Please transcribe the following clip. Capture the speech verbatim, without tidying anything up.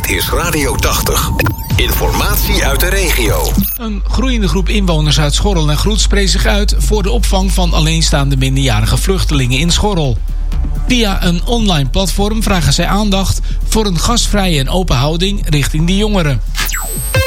Dit is Radio tachtig. Informatie uit de regio. Een groeiende groep inwoners uit Schorrel en Groet spreekt zich uit voor de opvang van alleenstaande minderjarige vluchtelingen in Schorrel. Via een online platform vragen zij aandacht voor een gastvrije en open houding richting die jongeren.